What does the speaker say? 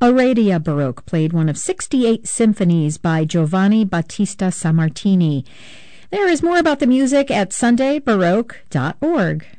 Heredia Baroque played one of 68 symphonies by Giovanni Battista Sammartini. There is more about the music at sundaybaroque.org.